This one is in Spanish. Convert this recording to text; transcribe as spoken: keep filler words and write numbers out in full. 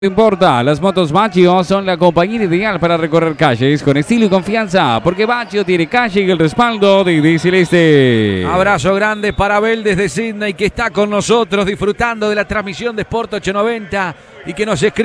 No importa, las motos Baccio son la compañía ideal para recorrer calles con estilo y confianza, porque Baccio tiene calle y el respaldo de D Celeste. Abrazo grande para Abel desde Sydney, que está con nosotros disfrutando de la transmisión de Sport ochocientos noventa y que nos escribe.